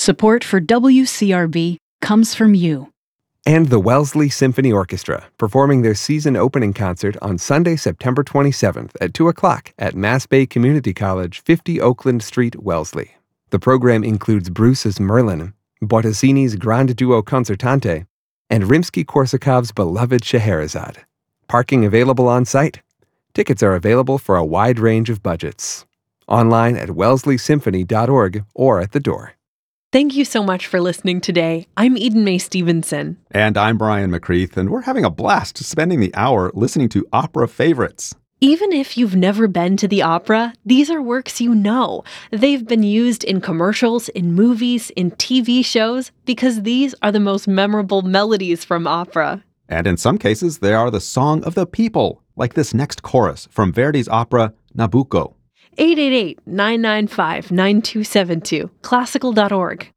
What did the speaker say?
Support for WCRB comes from you. And the Wellesley Symphony Orchestra, performing their season opening concert on Sunday, September 27th at 2 o'clock at Mass Bay Community College, 50 Oakland Street, Wellesley. The program includes Bruce's Merlin, Bottesini's Grande Duo Concertante, and Rimsky-Korsakov's beloved Scheherazade. Parking available on site. Tickets are available for a wide range of budgets. Online at wellesleySymphony.org or at the door. Thank you so much for listening today. I'm Eden Mae Stevenson. And I'm Brian McCreath, and we're having a blast spending the hour listening to opera favorites. Even if you've never been to the opera, these are works you know. They've been used in commercials, in movies, in TV shows, because these are the most memorable melodies from opera. And in some cases, they are the song of the people, like this next chorus from Verdi's opera, Nabucco. 888-995-9272, classical.org.